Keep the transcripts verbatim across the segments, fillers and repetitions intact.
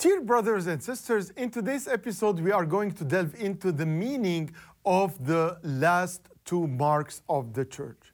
Dear brothers and sisters, in today's episode, we are going to delve into the meaning of the last two marks of the church.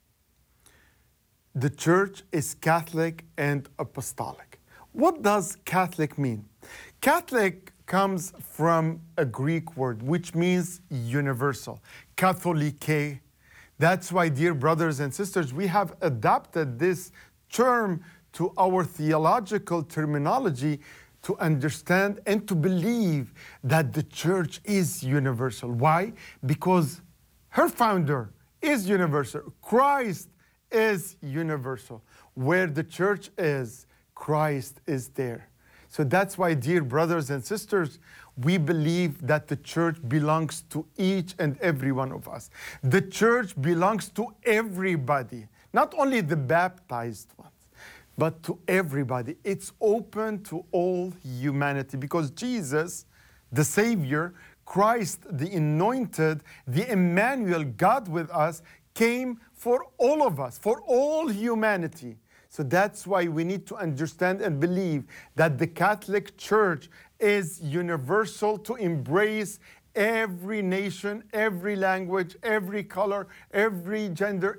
The church is Catholic and apostolic. What does Catholic mean? Catholic comes from a Greek word which means universal, katholike. That's why, dear brothers and sisters, we have adapted this term to our theological terminology to understand and to believe that the church is universal. Why? Because her founder is universal. Christ is universal. Where the church is, Christ is there. So that's why, dear brothers and sisters, we believe that the church belongs to each and every one of us. The church belongs to everybody, not only the baptized ones, but to everybody. It's open to all humanity because Jesus, the Savior, Christ, the Anointed, the Emmanuel, God with us, came for all of us, for all humanity. So that's why we need to understand and believe that the Catholic Church is universal to embrace every nation, every language, every color, every gender,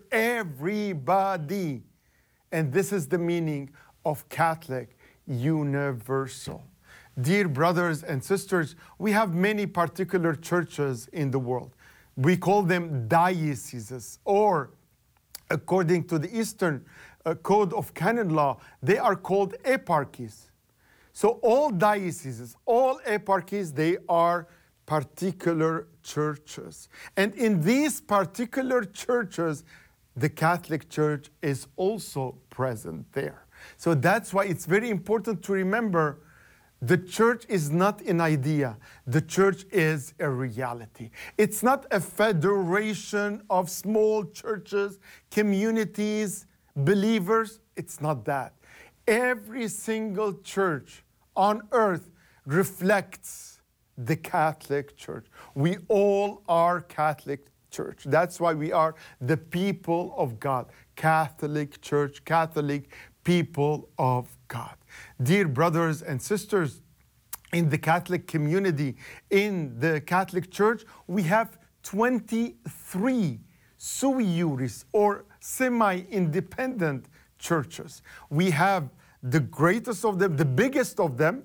everybody. And this is the meaning of Catholic, universal. Dear brothers and sisters, we have many particular churches in the world. We call them dioceses, or according to the Eastern uh, Code of Canon Law, they are called eparchies. So all dioceses, all eparchies, they are particular churches. And in these particular churches, the Catholic Church is also present there. So that's why it's very important to remember the church is not an idea. The church is a reality. It's not a federation of small churches, communities, believers. It's not that. Every single church on earth reflects the Catholic Church. We all are Catholic Church. That's why we are the people of God. Catholic Church, Catholic people of God. Dear brothers and sisters, in the Catholic community, in the Catholic Church, we have twenty-three sui juris, or semi-independent churches. We have the greatest of them, the biggest of them,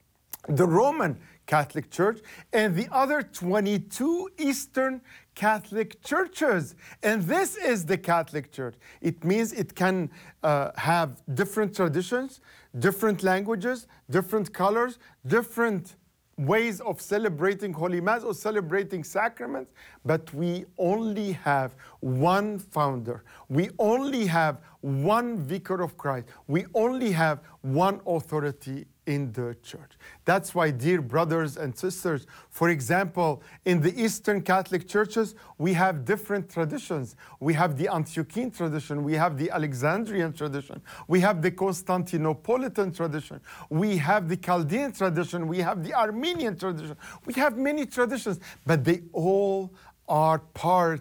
the Roman Catholic Church, and the other twenty-two Eastern Catholic churches. And this is the Catholic Church. It means it can uh, have different traditions, different languages, different colors, different ways of celebrating Holy Mass or celebrating sacraments, but we only have one founder. We only have one vicar of Christ. We only have one authority in the church. That's why, dear brothers and sisters, for example, in the Eastern Catholic churches, we have different traditions. We have the Antiochian tradition, we have the Alexandrian tradition, we have the Constantinopolitan tradition, we have the Chaldean tradition, we have the Armenian tradition. We have many traditions, but they all are part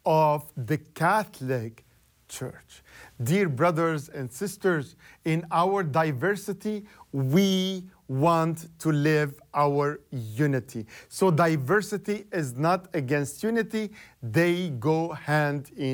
of the Catholic Church. Dear brothers and sisters, in our diversity, we want to live our unity. So diversity is not against unity. They go hand in